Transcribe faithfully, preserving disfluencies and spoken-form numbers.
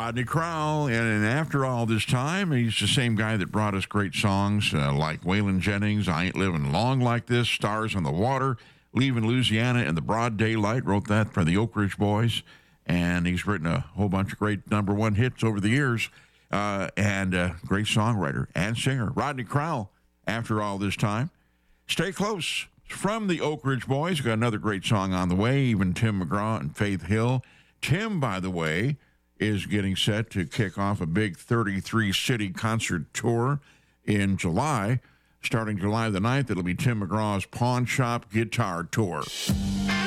Rodney Crowell, and, and after all this time, he's the same guy that brought us great songs uh, like Waylon Jennings, I Ain't Living Long Like This, Stars on the Water, Leaving Louisiana in the Broad Daylight, wrote that for the Oak Ridge Boys, and he's written a whole bunch of great number one hits over the years, uh, and uh, great songwriter and singer. Rodney Crowell, after all this time. Stay close. From the Oak Ridge Boys, got another great song on the way, even Tim McGraw and Faith Hill. Tim, by the way, is getting set to kick off a big thirty-three city concert tour in July. Starting July the ninth, it'll be Tim McGraw's Pawn Shop Guitar Tour.